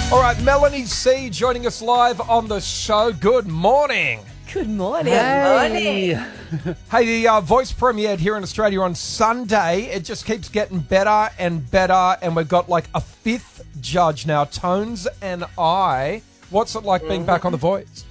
All right, Melanie C joining us live on the show. Good morning. Good morning. Hey. Hey, the Voice premiered here in Australia on Sunday. It just keeps getting better and better, and we've got like a fifth judge now, Tones and I. What's it like being back on The Voice?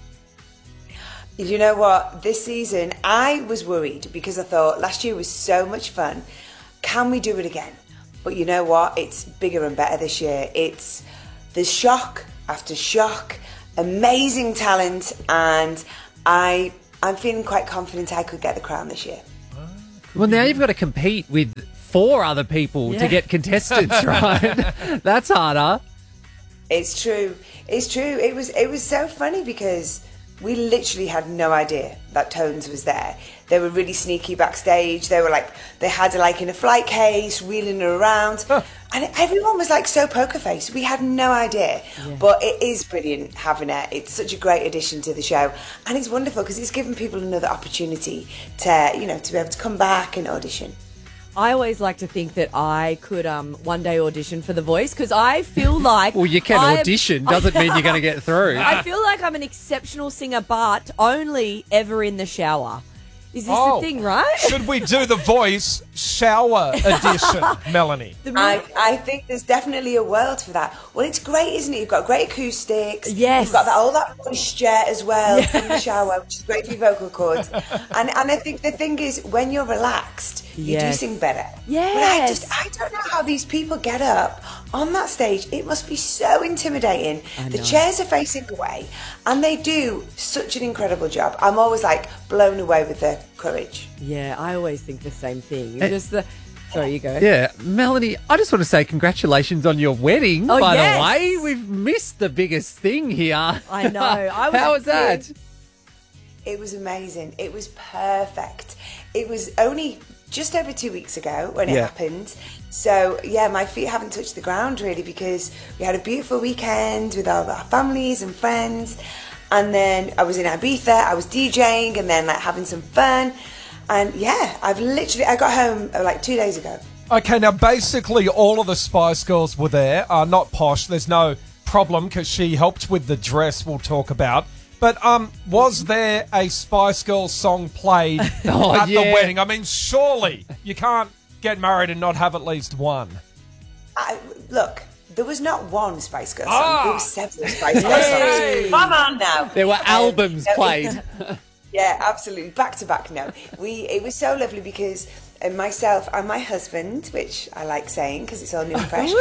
You know what? This season, I was worried because I thought last year was so much fun. Can we do it again? But you know what? It's bigger and better this year. There's shock after shock, amazing talent, and I'm feeling quite confident I could get the crown this year. Well, now you've got to compete with 4 other people to get contestants, right? That's harder. It's true. It's true. It was so funny because we literally had no idea that Tones was there. They were really sneaky backstage. They had her like in a flight case, wheeling her around. And everyone was like so poker faced. We had no idea. Yeah. But it is brilliant having her. It's such a great addition to the show. And it's wonderful because it's given people another opportunity to be able to come back and audition. I always like to think that I could one day audition for The Voice because I feel like... Well, you can audition. Doesn't mean you're going to get through. I feel like I'm an exceptional singer, but only ever in the shower. Is this the thing, right? Should we do The Voice shower edition, Melanie? I think there's definitely a world for that. Well, it's great, isn't it? You've got great acoustics. Yes. You've got all that moisture as well in the shower, which is great for your vocal cords. And I think the thing is, when you're relaxed, you do sing better. Yes. But I don't know how these people get up on that stage. It must be so intimidating. The chairs are facing away, and they do such an incredible job. I'm always like blown away with their courage. Yeah, I always think the same thing. It's just Sorry, you go. Yeah, Melanie, I just want to say congratulations on your wedding, by the way. We've missed the biggest thing here. I know. How was that? It was amazing. It was perfect. It was only just over 2 weeks ago when it happened. So, my feet haven't touched the ground really because we had a beautiful weekend with all our families and friends. And then I was in Ibiza, I was DJing and then having some fun. And I got home like 2 days ago. Okay, now basically all of the Spice Girls were there. Not Posh, there's no problem because she helped with the dress we'll talk about. But was there a Spice Girls song played at the wedding? I mean, surely you can't get married and not have at least one. Look, there was not one Spice Girls song. There were several Spice Girls songs. Come on now. There were albums played. Yeah, absolutely. Back to back, no. It was so lovely because myself and my husband, which I like saying because it's all new and fresh,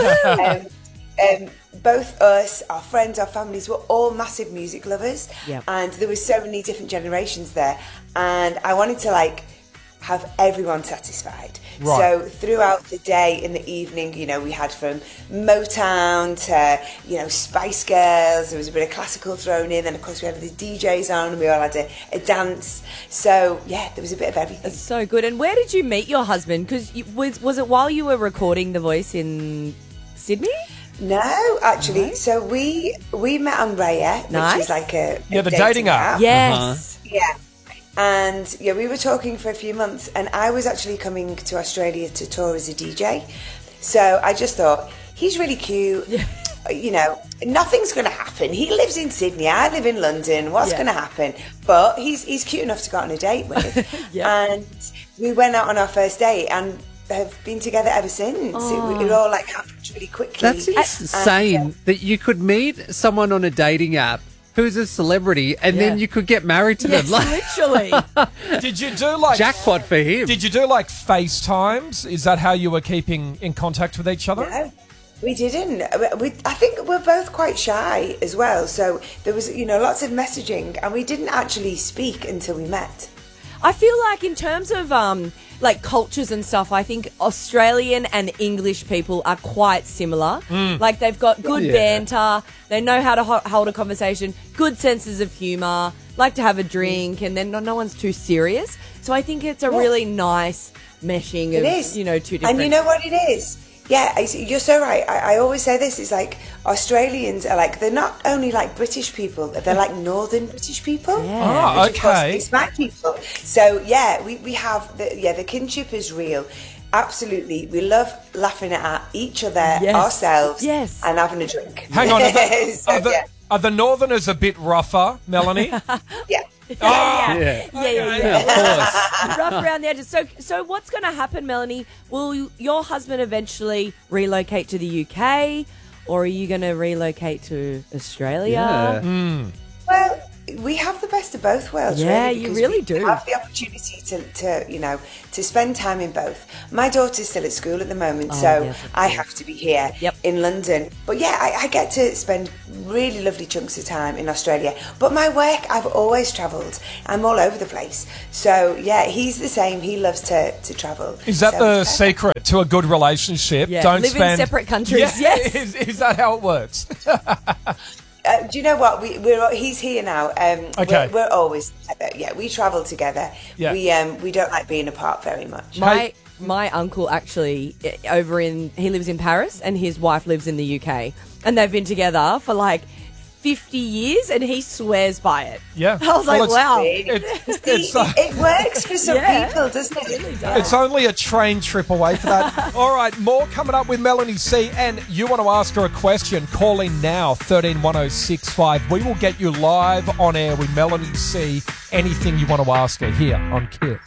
both us, our friends, our families were all massive music lovers. Yep. And there were so many different generations there. And I wanted to have everyone satisfied. Right. So throughout the day, in the evening, we had from Motown to, Spice Girls. There was a bit of classical thrown in. And of course we had the DJs on and we all had a dance. So there was a bit of everything. That's so good. And where did you meet your husband? Because was it while you were recording The Voice in Sydney? No, actually. So we met on Raya, which is like a the dating app. Yes. Yeah. And we were talking for a few months and I was actually coming to Australia to tour as a DJ. So I just thought, he's really cute. Yeah. Nothing's going to happen. He lives in Sydney. I live in London. What's going to happen? But he's cute enough to go on a date with. And we went out on our first date and have been together ever since. It all happened really quickly. That's insane that you could meet someone on a dating app who's a celebrity, and then you could get married to them. Literally. Did you do jackpot for him? Did you do FaceTimes? Is that how you were keeping in contact with each other? No, we didn't. I think we're both quite shy as well. So there was, lots of messaging, and we didn't actually speak until we met. I feel like in terms of cultures and stuff, I think Australian and English people are quite similar. They've got good banter, they know how to hold a conversation, good senses of humour, like to have a drink, and then no one's too serious. So I think it's a really nice meshing of, two different... And you know what it is? Yeah, you're so right. I always say this, it's Australians are they're not only British people, they're Northern British people. Yeah. Okay. It's black people. So, we have, the kinship is real. Absolutely. We love laughing at each other, Yes. ourselves, Yes. and having a drink. Hang on, So, yeah. are the Northerners a bit rougher, Melanie? Yeah. Yeah. Yeah. Of course. Rough around the edges. So what's going to happen, Melanie? Will your husband eventually relocate to the UK, or are you going to relocate to Australia? Yeah. Well, we have the best of both worlds. Yeah, really, you because really we do. have the opportunity to spend time in both. My daughter's still at school at the moment, so yes, of I have to be here Yep. in London. But yeah, I get to spend really lovely chunks of time in Australia. But my work, I've always travelled. I'm all over the place. So yeah, he's the same. He loves to travel. Is that So the it's perfect. secret to a good relationship? Yeah, Don't live in spend separate countries, Yeah, yes. Is that how it works? Do you know what? He's here now. Okay. We're always together. Yeah, we travel together. Yeah. We don't like being apart very much. My uncle actually he lives in Paris and his wife lives in the UK, and they've been together for like 50 years, and he swears by it. Yeah. I was like, Well, wow. It works for some Yeah. people, doesn't it? It really does. It's only a train trip away for that. All right, more coming up with Melanie C. And you want to ask her a question, call in now, 131065. We will get you live on air with Melanie C. Anything you want to ask her here on KISS.